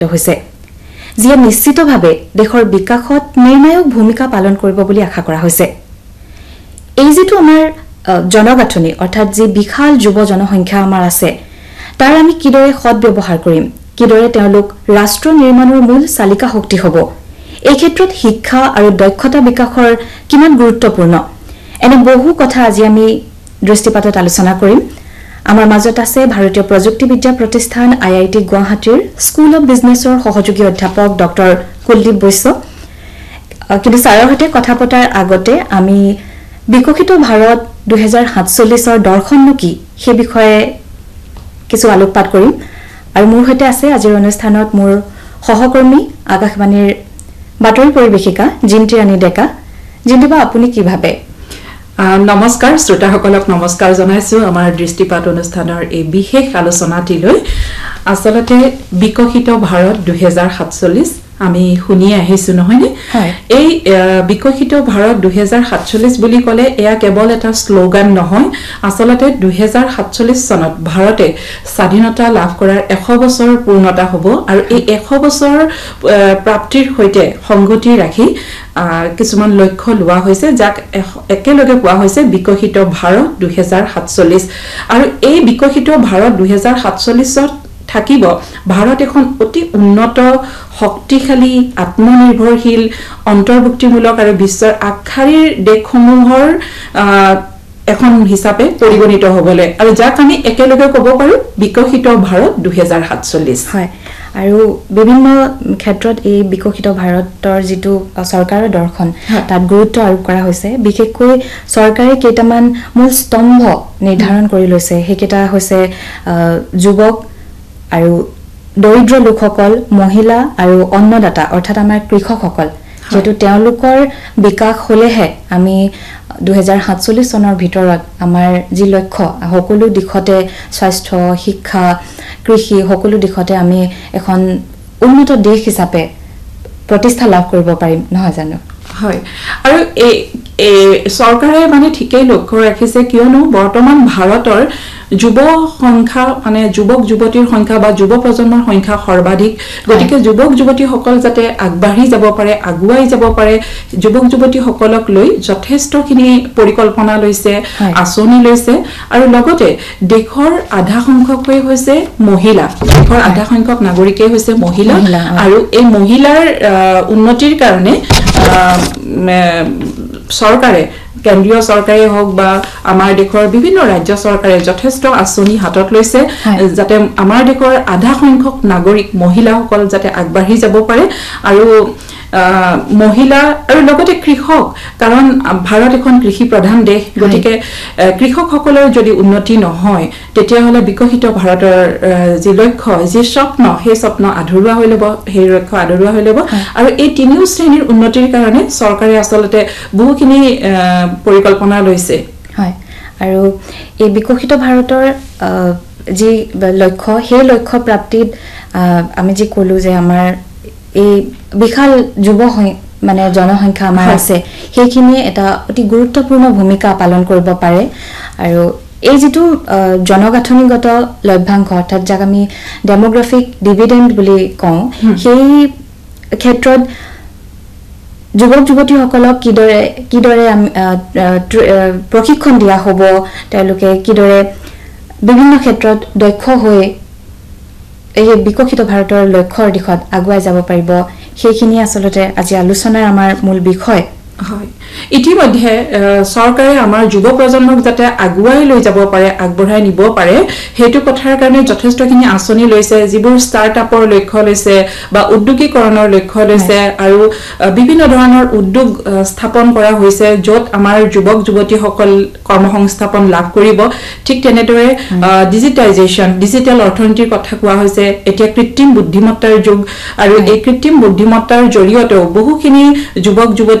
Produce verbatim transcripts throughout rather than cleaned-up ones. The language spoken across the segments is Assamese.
হৈছে যিয়ে নিশ্চিতভাৱে দেশৰ বিকাশত নিৰ্ণায়ক ভূমিকা পালন কৰিব বুলি আশা কৰা হৈছে এই যেটো আমাৰ জনগাঁথনি অৰ্থাৎ যি বিশাল যুৱ জনসংখ্যা আমাৰ আছে তাৰ আমি কিদৰে সৎ ব্যৱহাৰ কৰিম কিদৰে তেওঁলোক ৰাষ্ট্ৰ নিৰ্মাণৰ মূল চালিকা শক্তি হ'ব এই ক্ষেত্ৰত শিক্ষা আৰু দক্ষতা বিকাশৰ কিমান গুৰুত্বপূৰ্ণ এনে বহু কথা আজি আমি দৃষ্টিপাতত আলোচনা কৰিম আমাৰ মাজত আছে ভাৰতীয় প্ৰযুক্তিবিদ্যা প্ৰতিষ্ঠান আই আই টি গুৱাহাটীৰ স্কুল অফ বিজনেছৰ সহযোগী অধ্যাপক ডক্টৰ কুলদীপ বৈশ্য কিন্তু ছাৰৰ সৈতে কথা পতাৰ আগতে আমি বিকশিত ভাৰত দুই হাজাৰ সাতচল্লিশ ৰ দৰ্শননো কি সেই বিষয়ে কিছু আলোকপাত কৰিম আৰু মোৰ সৈতে আছে আজিৰ অনুষ্ঠানত মোৰ সহকৰ্মী আকাশবাণীৰ বাতৰি পৰিৱেশিকা জিন্তি ৰাণী ডেকা জিন্তিবা আপুনি কি ভাবে নমস্কাৰ শ্ৰোতাসকলক নমস্কাৰ জনাইছো আমাৰ দৃষ্টিপাত অনুষ্ঠানৰ এই বিশেষ আলোচনাটিলৈ আসলতে বিকশিত ভাৰত দুই হাজাৰ সাতচল্লিশ আমি শুনি আহিছো নহয়নে এই বিকশিত ভাৰত দুই হাজাৰ সাতচল্লিশ বুলি কলে এয়া কেৱল এটা স্লোগান নহয় আসলতে দুই হাজাৰ সাতচল্লিশ চনত ভাৰতে স্বাধীনতা লাভ কৰাৰ এশ বছৰ পূৰ্ণতা হ'ব আৰু এই এশ বছৰ প্ৰাপ্তিৰ সৈতে সংগতি ৰাখি কিছুমান লক্ষ্য লোৱা হৈছে যাক একেলগে কোৱা হৈছে বিকশিত ভাৰত দুই হাজাৰ সাতচল্লিশ আৰু এই বিকশিত ভাৰত দুই হাজাৰ সাতচল্লিশ ত থাকিব ভাৰত এখন অতি উন্নত শক্তিশালী আত্মনিৰ্ভৰশীল অন্তৰ্ভুক্তিমূলক আৰু বিশ্বৰ আগশাৰীৰ দেশসমূহৰ এখন হিচাপে পৰিগণিত হ'বলৈ আৰু যাক আমি একেলগে ক'ব পাৰো বিকশিত ভাৰত দুই হাজাৰ সাতচল্লিশ হয় আৰু বিভিন্ন ক্ষেত্ৰত এই বিকশিত ভাৰতৰ যেটো চৰকাৰৰ দৰ্শন তাত গুৰুত্ব আৰোপ কৰা হৈছে বিশেষকৈ চৰকাৰে কেইটামান মূল স্তম্ভ নিৰ্ধাৰণ কৰি লৈছে হেকেটা হৈছে যুৱক আৰু দৰিদ্ৰ লোকসকল মহিলা আৰু অন্নদাতা অৰ্থাৎ আমাৰ কৃষকসকল যেটো তেওঁলোকৰ বিকাশ হলেহে আমি দুই হাজাৰ সাতচল্লিশ চনৰ ভিতৰত আমাৰ যি লক্ষ্য সকলো দিশতে স্বাস্থ্য শিক্ষা কৃষি সকলো দিশতে আমি এখন উন্নত দেশ হিচাপে প্ৰতিষ্ঠা লাভ কৰিব পাৰিম নহয় জানো হয় আৰু এই চৰকাৰে মানে ঠিকই লক্ষ্য ৰাখিছে কিয়নো বৰ্তমান ভাৰতৰ যুৱ সংখ্যা মানে যুৱক যুৱতীৰ সংখ্যা বা যুৱ প্ৰজন্মৰ সংখ্যা সৰ্বাধিক গতিকে যুৱক যুৱতীসকল যাতে আগবাঢ়ি যাব পাৰে আগুৱাই যাব পাৰে যুৱক যুৱতীসকলক লৈ যথেষ্টখিনি পৰিকল্পনা লৈছে আঁচনি লৈছে আৰু লগতে দেশৰ আধা সংখ্যক হৈছে মহিলা দেশৰ আধা সংখ্যক নাগৰিকে হৈছে মহিলা আৰু এই মহিলাৰ উন্নতিৰ কাৰণে চৰকাৰে কেন্দ্ৰীয় চৰকাৰে হওক বা আমাৰ দেশৰ বিভিন্ন ৰাজ্য চৰকাৰে যথেষ্ট আঁচনি হাতত লৈছে যাতে আমাৰ দেশৰ আধা সংখ্যক নাগৰিক মহিলাসকল যাতে আগবাঢ়ি যাব পাৰে আৰু মহিলা আৰু লগতে কৃষক কাৰণ ভাৰত এখন কৃষি প্ৰধান দেশ গতিকে কৃষকসকলৰ যদি উন্নতি নহয় তেতিয়া হলে বিকশিত ভাৰতৰ যি লক্ষ্য যি স্বপ্ন সেই স্বপ্ন আধৰুৱা হৈ লব সেই লক্ষ্য আধৰুৱা হৈ লব আৰু এই তিনিও শ্ৰেণীৰ উন্নতিৰ কাৰণে চৰকাৰে আসলতে বহুখিনি পৰিকল্পনা লৈছে হয় আৰু এই বিকশিত ভাৰতৰ যি লক্ষ্য সেই লক্ষ্য প্ৰাপ্তিত আমি যি কলো যে আমাৰ এই বিশাল যুৱ মানে জনসংখ্যা আমাৰ আছে সেইখিনি এটা অতি গুৰুত্বপূৰ্ণ ভূমিকা পালন কৰিব পাৰে আৰু এই যেটো জনগাঁথনিগত লভ্যাংশ অৰ্থাৎ যাক আমি ডেমোগ্ৰাফিক ডিভিডেন্ড বুলি কওঁ সেই ক্ষেত্ৰত যুৱক যুৱতীসকলক কিদৰে কিদৰে প্ৰশিক্ষণ দিয়া হ'ব তেওঁলোকে কিদৰে বিভিন্ন ক্ষেত্ৰত দক্ষ হৈ এই বিকশিত ভাৰতৰ লক্ষ্যৰ দিশত আগুৱাই যাব পাৰিব সেইখিনি আসলতে আজি আলোচনাৰ আমাৰ মূল বিষয় হয় ইতিমধ্যে চৰকাৰে আমাৰ যুৱ প্ৰজন্মক যাতে আগুৱাই লৈ যাব পাৰে আগবঢ়াই নিব পাৰে হেতু কথাৰ কাৰণে যথেষ্টখিনি আঁচনি লৈছে যিবোৰ ষ্টাৰ্টআপৰ লক্ষ্য লৈছে বা উদ্যোগীকৰণৰ লক্ষ্য লৈছে আৰু বিভিন্ন ধৰণৰ উদ্যোগ স্থাপন কৰা হৈছে যত আমাৰ যুৱক যুৱতীসকল কৰ্মসংস্থাপন লাভ কৰিব ঠিক তেনেদৰে ডিজিটাইজেশ্যন ডিজিটেল অৰ্থনীতিৰ কথা কোৱা হৈছে এতিয়া কৃত্ৰিম বুদ্ধিমত্তাৰ যুগ আৰু এই কৃত্ৰিম বুদ্ধিমত্তাৰ জৰিয়তে বহুখিনি যুৱক যুৱতীয়ে সংস্থা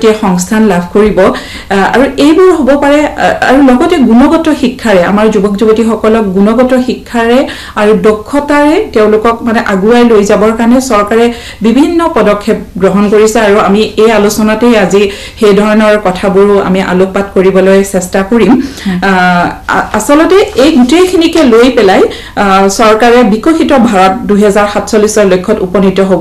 স্থান লাভ কৰিব আৰু এইবোৰ হ'ব পাৰে আৰু লগতে গুণগত শিক্ষাৰে আমাৰ যুৱক যুৱতীসকলক গুণগত শিক্ষাৰে আৰু দক্ষতাৰে তেওঁলোকক মানে আগুৱাই লৈ যাবৰ কাৰণে চৰকাৰে বিভিন্ন পদক্ষেপ গ্ৰহণ কৰিছে আৰু আমি এই আলোচনাতে আজি সেই ধৰণৰ কথাবোৰো আমি আলোকপাত কৰিবলৈ চেষ্টা কৰিম আসলতে এই গোটেইখিনিকে লৈ পেলাই চৰকাৰে বিকশিত ভাৰত দুই হাজাৰ সাতচল্লিছ ৰ লক্ষ্যত উপনীত হ'ব